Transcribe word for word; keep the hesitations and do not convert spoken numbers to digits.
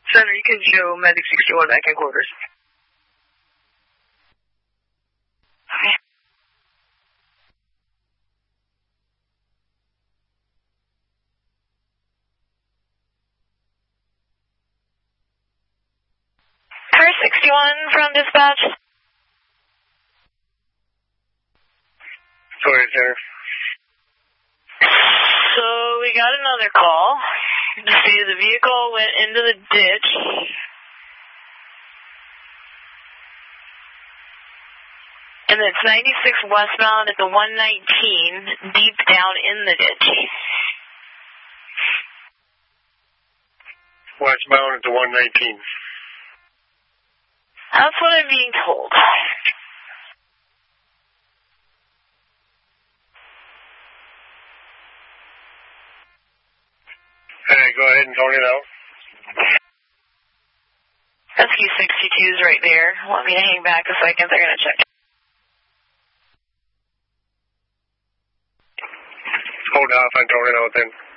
Center, you can show Medic sixty-one back in quarters. Okay. Car sixty-one from dispatch. Go ahead, Center. So we got another call. You see the vehicle went into the ditch. And it's ninety-six westbound at the one nineteen, deep down in the ditch. Westbound at the one nineteen. That's what I'm being told. Hey, go ahead and tone it out. Husky sixty-two is right there. Want me to hang back a second? They're going to check. Hold off on tone it out then.